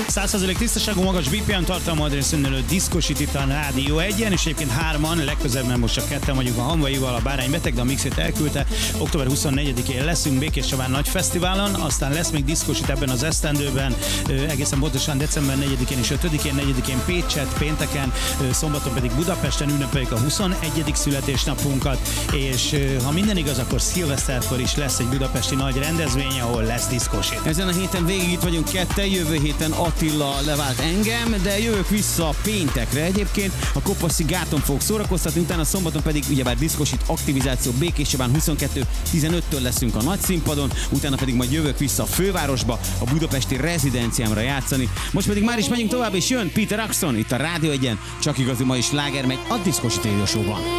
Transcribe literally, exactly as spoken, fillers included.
száz százalék tisztaságú, magas bé pé em tartalma, adresszönnelő diszkosít itt a Rádió egyen, és egyébként hárman, legközelebb, mert most csak ketten vagyunk a Hanvaival, a Bárány beteg, de a mixét elküldte. október huszonnegyedikén leszünk Békés Csabán nagy fesztiválon, aztán lesz még diszkosít ebben az esztendőben, egészen pontosan december negyedikén és ötödikén, negyedikén Pécset, pénteken, szombaton pedig Budapesten ünnepeljük a huszonegyedik születésnapunkat, és ha minden igaz, akkor szilveszterkor is lesz egy budapesti nagy rendezvény, ahol lesz diszkosít. Ezen a héten végig itt vagyunk ketten, jövő héten Attila levált engem, de jövök vissza péntekre egyébként, a Kopaszi gáton fogok szórakoztatni, utána szombaton pedig ugyebár diszkosít aktivizáció Békés Csabán huszonkettő tizenöttől leszünk a nagy színpadon, utána pedig majd jövök vissza a fővárosba, a budapesti rezidenciámra játszani. Most pedig már is megyünk tovább, és jön Peter Axon itt a Rádió egyen, csak igazi ma is sláger megy a Diszkosít Radio Show-ban.